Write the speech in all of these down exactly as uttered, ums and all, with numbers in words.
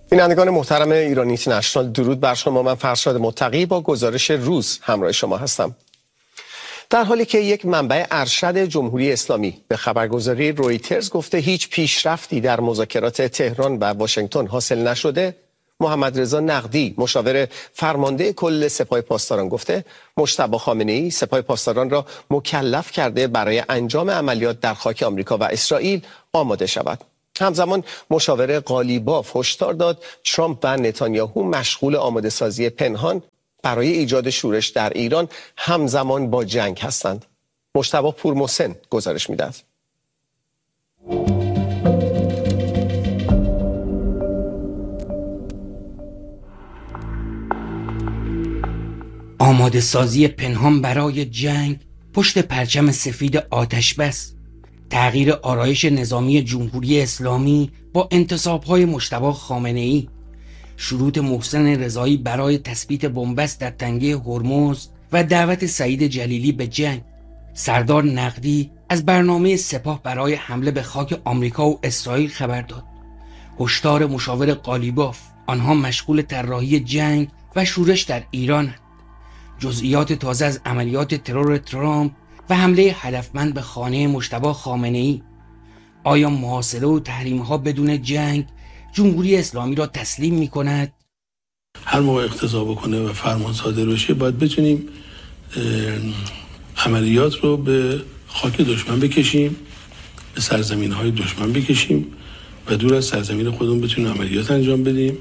بینندگان محترم ایران اینترنشنال، درود بر شما. من فرشاد متقی با گزارش روز همراه شما هستم. در حالی که یک منبع ارشد جمهوری اسلامی به خبرگزاری رویترز گفته هیچ پیشرفتی در مذاکرات تهران و واشنگتن حاصل نشده، محمد رضا نقدی مشاور فرمانده کل سپاه پاسداران گفته مجتبی خامنه‌ای سپاه پاسداران را مکلف کرده برای انجام عملیات در خاک آمریکا و اسرائیل آماده شود. همزمان مشاور قالیباف هشدار داد ترامپ و نتانیاهو مشغول آماده سازی پنهان برای ایجاد شورش در ایران همزمان با جنگ هستند. مجتبی پورمحسن گزارش می‌دهد. آماده سازی پنهان برای جنگ پشت پرچم سفید آتش بس، تغییر آرایش نظامی جمهوری اسلامی با انتصاب‌های مجتبی خامنه‌ای، شروط محسن رضایی برای تثبیت بنبست در تنگه هرمز و دعوت سعید جلیلی به جنگ. سردار نقدی از برنامه سپاه برای حمله به خاک آمریکا و اسرائیل خبر داد. هشدار مشاور قالیباف، آنها مشغول طراحی جنگ و شورش در ایرانند. جزئیات تازه از عملیات ترور ترامپ و حمله هدفمند به خانه مجتبی خامنه‌ای. آیا محاصره و تحریم‌ها بدون جنگ جمهوری اسلامی را تسلیم می‌کند؟ هر موقع اقتضا بکنه و فرمان صادر بشه باید بتونیم عملیات رو به خاک دشمن بکشیم، به سرزمین‌های دشمن بکشیم و دور از سرزمین خودمون بتونیم عملیات انجام بدیم.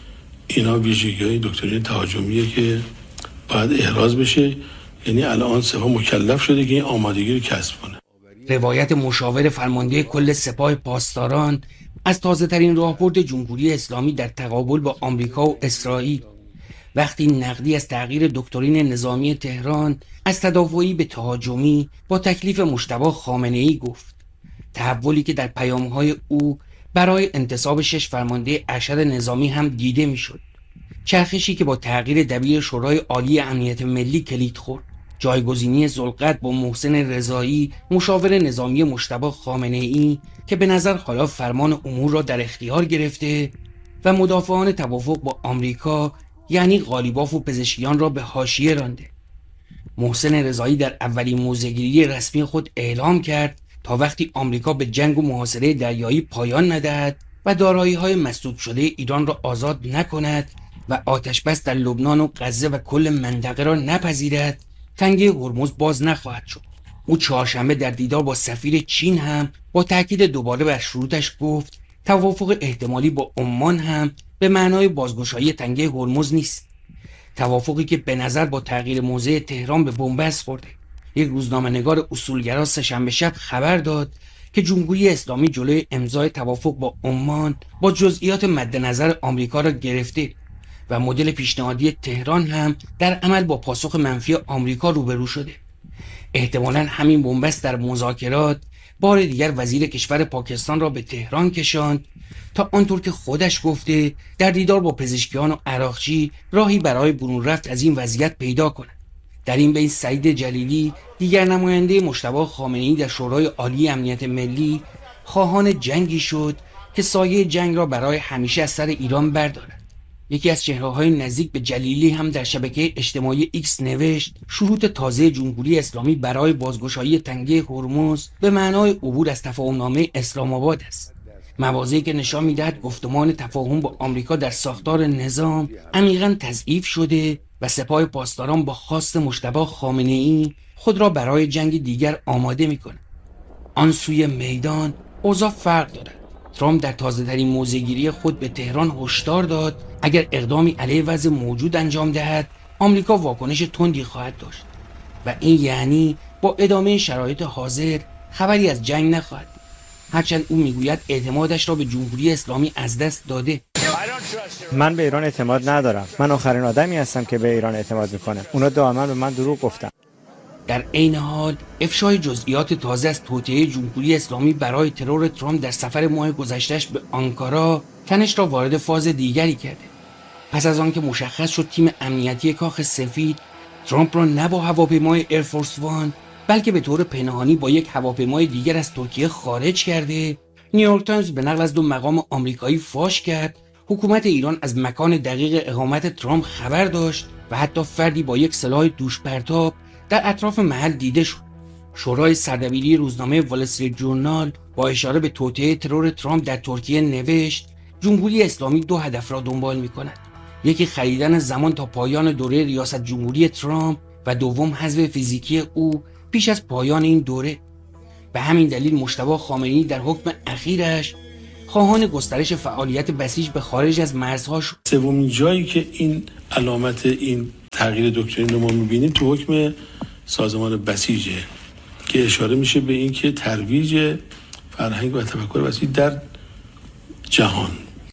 اینا ویژگی‌های دکترین تهاجمیه که باید احراز بشه. یعنی الان سپاه مکلف شده که این آمادگی رو کسب کنه. روایت مشاور فرمانده کل سپاه پاسداران از تازه ترین راهبرد جمهوری اسلامی در تقابل با آمریکا و اسرائیل، وقتی نقدی از تغییر دکترین نظامی تهران از تدافعی به تهاجمی با تکلیف مجتبی خامنه‌ای گفت، تحولی که در پیام‌های او برای انتصاب شش فرمانده ارشد نظامی هم دیده می‌شد. چرخشی که با تغییر دبیر شورای عالی امنیت ملی کلید خورد. جایگزینی ذوالقرد با محسن رضایی مشاور نظامی مجتبی خامنه‌ای که به نظر حالا فرمان امور را در اختیار گرفته و مدافعان توافق با آمریکا یعنی قالیباف و پزشکیان را به حاشیه رانده. محسن رضایی در اولین موضع‌گیری رسمی خود اعلام کرد تا وقتی آمریکا به جنگ و محاصره دریایی پایان ندهد و دارایی‌های مسدود شده ایران را آزاد نکند و آتش بس در لبنان و غزه و کل منطقه را نپذیرد، تنگه هرمز باز نخواهد شد. او چهارشنبه در دیدار با سفیر چین هم با تاکید دوباره بر شروطش گفت توافق احتمالی با عمان هم به معنای بازگشایی تنگه هرمز نیست. توافقی که به نظر با تغییر موضع تهران به بنبست خورده. یک روزنامه‌نگار اصولگرا سه‌شنبه شب خبر داد که جمهوری اسلامی جلوی امضای توافق با عمان با جزئیات مد نظر آمریکا را گرفته و مدل پیشنهادی تهران هم در عمل با پاسخ منفی آمریکا روبرو شده. احتمالاً همین بنبست در مذاکرات بار دیگر وزیر کشور پاکستان را به تهران کشاند تا آنطور که خودش گفته در دیدار با پزشکیان و عراقچی راهی برای برون رفت از این وضعیت پیدا کند. در این بین سعید جلیلی دیگر نماینده مجتبی خامنه‌ای در شورای عالی امنیت ملی خواهان جنگی شد که سایه جنگ را برای همیشه از سر ایران بردارد. یکی از چهره‌های نزدیک به جلیلی هم در شبکه اجتماعی ایکس نوشت شروط تازه جمهوری اسلامی برای بازگشایی تنگه هرمز به معنای عبور از تفاهمنامه اسلام آباد است. مواضعی که نشان می‌دهد گفتمان تفاهم با آمریکا در ساختار نظام عمیقاً تضعیف شده و سپاه پاسداران با خواست مجتبی خامنه‌ای خود را برای جنگ دیگر آماده می‌کند. آن سوی میدان اوضاع فرق دارد. ترامپ در تازه‌ترین موضع‌گیری خود به تهران هشدار داد اگر اقدامی علیه وضع موجود انجام دهد آمریکا واکنش تندی خواهد داشت و این یعنی با ادامه شرایط حاضر خبری از جنگ نخواهد بود. هرچند او میگوید اعتمادش را به جمهوری اسلامی از دست داده. من به ایران اعتماد ندارم. من آخرین آدمی هستم که به ایران اعتماد میکنه. اونا دائما به من دروغ گفتن. در عین حال افشای جزئیات تازه از توطئه جمهوری اسلامی برای ترور ترامپ در سفر ماه گذشته‌اش به آنکارا تنش را وارد فاز دیگری کرده. پس از آنکه مشخص شد تیم امنیتی کاخ سفید ترامپ را نه با هواپیمای ایرفورس وان بلکه به طور پنهانی با یک هواپیمای دیگر از ترکیه خارج کرده، نیویورک تایمز به نقل از دو مقام آمریکایی فاش کرد حکومت ایران از مکان دقیق اقامت ترامپ خبر داشت و حتی فردی با یک سلاح دوش پرتاب در اطراف محل دیده شد. شورای سردبیری روزنامه وال استریت جورنال با اشاره به توطئه ترور ترامپ در ترکیه نوشت جمهوری اسلامی دو هدف را دنبال می‌کند. یکی خریدن زمان تا پایان دوره ریاست جمهوری ترامپ و دوم حذف فیزیکی او پیش از پایان این دوره. به همین دلیل مجتبی خامنه‌ای در حکم اخیرش خواهان گسترش فعالیت بسیج به خارج از مرزها شد. سومین جایی که این علامت این تغییر دکترین رو ما می‌بینیم تو حکم سازمان بسیجه که اشاره میشه به این که ترویج فرهنگ و تفکر بسیج در جهان.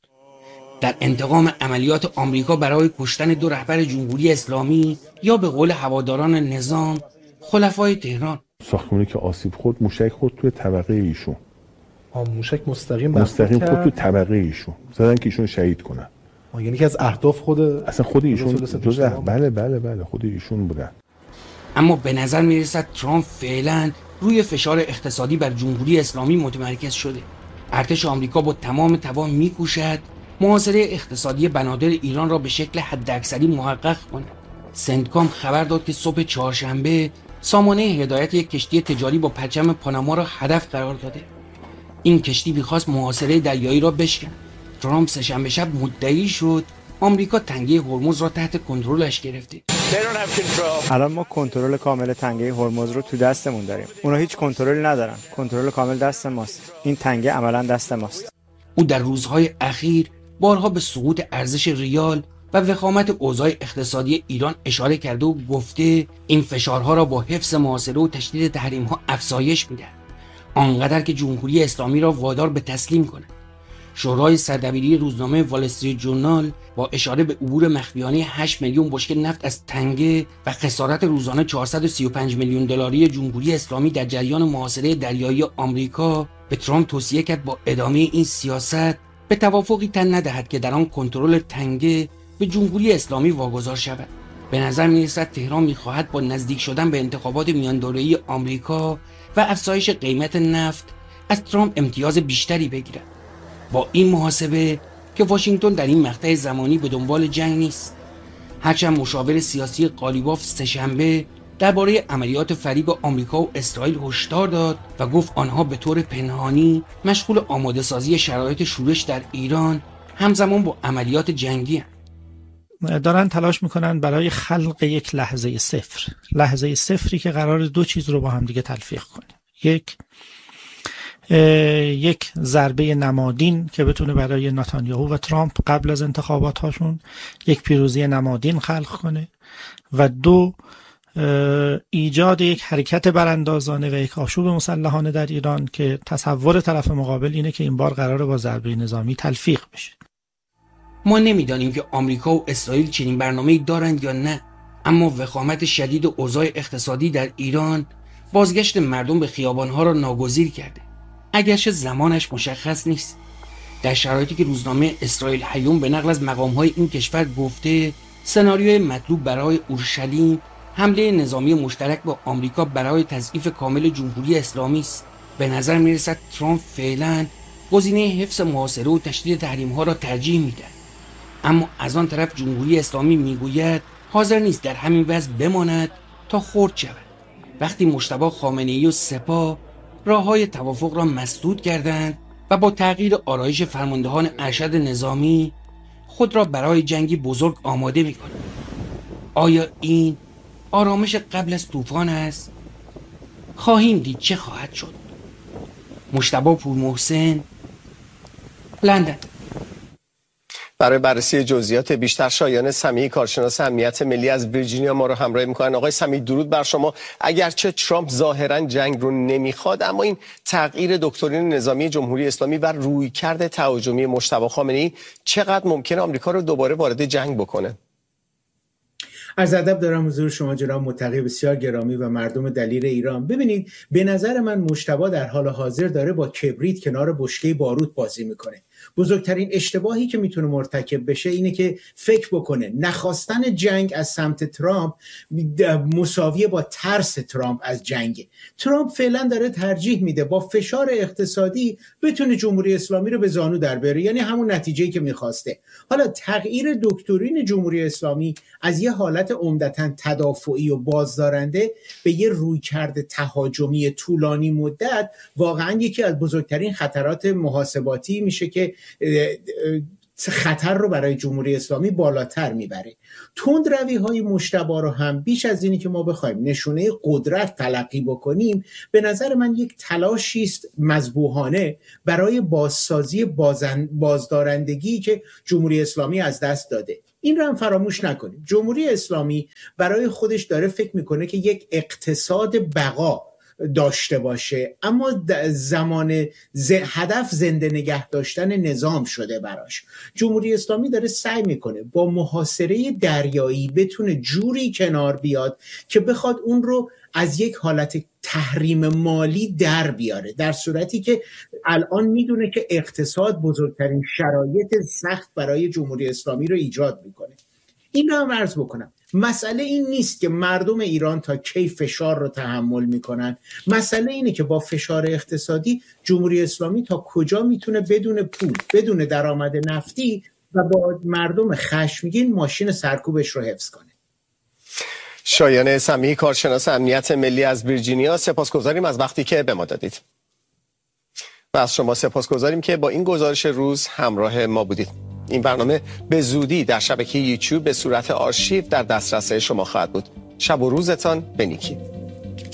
در انتقام عملیات آمریکا برای کشتن دو رهبر جمهوری اسلامی یا به قول هواداران نظام خلفای تهران. ساختمانی که آسیب خورد موشک خورد توی طبقه ایشون. آ موشک مستقیم مستقیم خورد توی طبقه ایشون. زدن که ایشون شهید کنن. یعنی که از اهداف خود اصلا خود ایشون جزء بله بله بله خود ایشون بودن. اما به نظر میرسد ترامپ فعلا روی فشار اقتصادی بر جمهوری اسلامی متمرکز شده. ارتش آمریکا با تمام توان میکوشد محاصره اقتصادی بنادر ایران را به شکل حداکثری محقق کند. سندکام خبر داد که صبح چهارشنبه سامانه هدایت یک کشتی تجاری با پرچم پاناما را هدف قرار داده. این کشتی می‌خواست محاصره دریایی را بشکند. ترامپ سه‌شنبه شب مدعی شد آمریکا تنگه هرمز را تحت کنترلش گرفته. الان ما کنترل کامل تنگه هرمز رو تو دستمون داریم. اونا هیچ کنترلی ندارن. کنترل کامل دست ماست. این تنگه عملاً دست ماست. او در روزهای اخیر بارها به سقوط ارزش ریال و وخامت اوضاع اقتصادی ایران اشاره کرده و گفته این فشارها را با حفظ محاصره و تشدید تحریم‌ها افزایش می‌دهد، آنقدر که جمهوری اسلامی را وادار به تسلیم کند. شورای سردبیری روزنامه وال استریت جورنال با اشاره به عبور مخفیانه هشت میلیون بشکه نفت از تنگه و خسارت روزانه چهارصد و سی و پنج میلیون دلاری جمهوری اسلامی در جریان محاصره دریایی آمریکا به ترامپ توصیه کرد با ادامه این سیاست به توافقی تن ندهد که در آن کنترل تنگه به جمهوری اسلامی واگذار شود. به نظر می‌رسد تهران می‌خواهد با نزدیک شدن به انتخابات میان دوره‌ای آمریکا و افزایش قیمت نفت از ترامپ امتیاز بیشتری بگیرد. با این محاسبه که واشنگتن در این مقطع زمانی به دنبال جنگ نیست، هرچند مشاور سیاسی قالیباف سه‌شنبه درباره عملیات فریب آمریکا و اسرائیل هشدار داد و گفت آنها به طور پنهانی مشغول آماده سازی شرایط شورش در ایران همزمان با عملیات جنگی هستند. دارن تلاش میکنن برای خلق یک لحظه صفر، لحظه صفری که قرار دو چیز رو با هم دیگه تلفیق کنه. یک یک ضربه نمادین که بتونه برای نتانیاهو و ترامپ قبل از انتخابات هاشون یک پیروزی نمادین خلق کنه و دو ایجاد یک حرکت براندازانه و یک آشوب مسلحانه در ایران که تصور طرف مقابل اینه که این بار قراره با ضربه نظامی تلفیق بشه. ما نمیدانیم که آمریکا و اسرائیل چنین برنامه‌ای دارند یا نه، اما وخامت شدید اوضاع اقتصادی در ایران بازگشت مردم به خیابانها را ناگزیر کرده، اگرچه زمانش مشخص نیست. در شرایطی که روزنامه اسرائیل هیوم به نقل از مقام‌های این کشور گفته سناریوی مطلوب برای اورشلیم حمله نظامی مشترک با آمریکا برای تضعیف کامل جمهوری اسلامی است، به نظر می‌رسد ترامپ فعلا گزینه حفظ محاصره و تشدید تحریم‌ها را ترجیح می‌دهد. اما از آن طرف جمهوری اسلامی میگوید حاضر نیست در همین وضع بماند تا خرد شود. وقتی مجتبی خامنه‌ای و سپاه راه‌های توافق را مسدود کردند و با تغییر آرایش فرماندهان ارشد نظامی خود را برای جنگی بزرگ آماده می‌کنند. آیا این آرامش قبل از طوفان است؟ خواهیم دید چه خواهد شد. مجتبی پورمحسن، لندن. برای بررسی جزئیات بیشتر شایان سمیعی کارشناس امنیت ملی از ویرجینیا ما رو همراهی میکنن. آقای سمیعی درود بر شما. اگرچه ترامپ ظاهرا جنگ رو نمیخواد، اما این تغییر دکترین نظامی جمهوری اسلامی و رویکرد تهاجمی مجتبی خامنه‌ای چقدر ممکنه آمریکا رو دوباره وارد جنگ بکنه؟ عرض ادب دارم حضور شما جناب متقی بسیار گرامی و مردم دلیر ایران. ببینید، به نظر من مجتبی در حال حاضر داره با کبریت کنار بشکه باروت بازی میکنه. بزرگترین اشتباهی که میتونه مرتکب بشه اینه که فکر بکنه نخواستن جنگ از سمت ترامپ مساویه با ترس ترامپ از جنگ. ترامپ فعلا داره ترجیح میده با فشار اقتصادی بتونه جمهوری اسلامی رو به زانو در بیاره، یعنی همون نتیجه‌ای که میخواسته. حالا تغییر دکترین جمهوری اسلامی از یه حالت عمدتاً تدافعی و بازدارنده به یه رویکرد تهاجمی طولانی مدت واقعاً یکی از بزرگترین خطرات محاسباتی میشه که خطر رو برای جمهوری اسلامی بالاتر میبره. تندروی های مجتبی رو هم بیش از اینی که ما بخوایم نشونه قدرت تلقی بکنیم، به نظر من یک تلاشی است مذبوحانه برای بازسازی بازن بازدارندگی که جمهوری اسلامی از دست داده. این رو هم فراموش نکنیم. جمهوری اسلامی برای خودش داره فکر میکنه که یک اقتصاد بقا داشته باشه، اما زمان ز... هدف زنده نگه داشتن نظام شده براش. جمهوری اسلامی داره سعی میکنه با محاصره دریایی بتونه جوری کنار بیاد که بخواد اون رو از یک حالت تحریم مالی در بیاره، در صورتی که الان میدونه که اقتصاد بزرگترین شرایط سخت برای جمهوری اسلامی رو ایجاد میکنه. این رو هم عرض بکنم، مسئله این نیست که مردم ایران تا کی فشار رو تحمل میکنن، مسئله اینه که با فشار اقتصادی جمهوری اسلامی تا کجا میتونه بدون پول، بدون درآمد نفتی و با مردم خشمگین ماشین سرکوبش رو حفظ کنه. شایان سمیعی، کارشناس امنیت ملی از ویرجینیا، سپاسگزاریم از وقتی که به ما دادید. و از شما سپاسگزاریم که با این گزارش روز همراه ما بودید. این برنامه به زودی در شبکه یوتیوب به صورت آرشیو در دسترس شما خواهد بود. شب و روزتان بنیکی.